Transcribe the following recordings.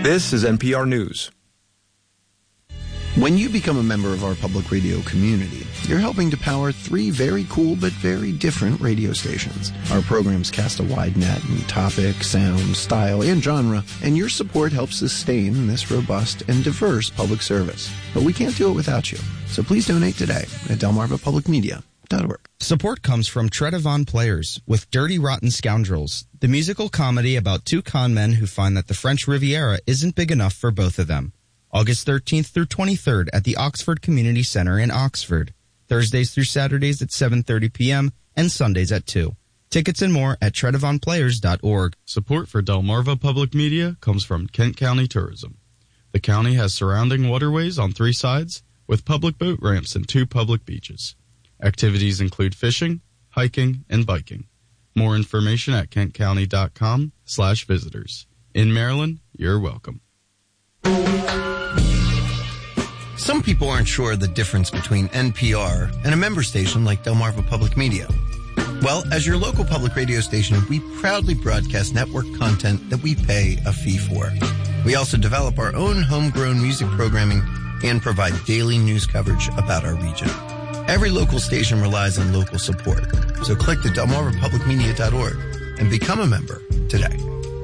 This is NPR News. When you become a member of our public radio community, you're helping to power 3 very cool but very different radio stations. Our programs cast a wide net in topic, sound, style, and genre, and your support helps sustain this robust and diverse public service. But we can't do it without you. So please donate today at delmarvapublicmedia.org. Support comes from Tredavon Players with Dirty Rotten Scoundrels, the musical comedy about 2 con men who find that the French Riviera isn't big enough for both of them. August 13th through 23rd at the Oxford Community Center in Oxford. Thursdays through Saturdays at 7:30 p.m. and Sundays at 2. Tickets and more at tredavonplayers.org. Support for Delmarva Public Media comes from Kent County Tourism. The county has surrounding waterways on 3 sides with public boat ramps and 2 public beaches. Activities include fishing, hiking, and biking. More information at kentcounty.com/visitors. In Maryland, you're welcome. Some people aren't sure of the difference between NPR and a member station like Delmarva Public Media. Well, as your local public radio station, we proudly broadcast network content that we pay a fee for. We also develop our own homegrown music programming and provide daily news coverage about our region. Every local station relies on local support, so click to delmarvapublicmedia.org and become a member today.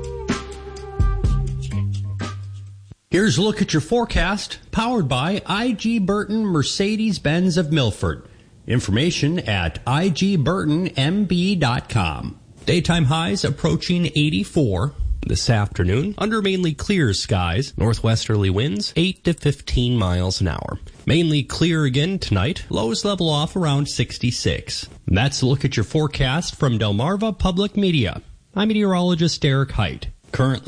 Here's a look at your forecast, powered by I.G. Burton Mercedes-Benz of Milford. Information at igburtonmb.com. Daytime highs approaching 84. This afternoon, under mainly clear skies, northwesterly winds 8 to 15 miles an hour. Mainly clear again tonight, lows level off around 66. That's a look at your forecast from Delmarva Public Media. I'm meteorologist Derek Height. Currently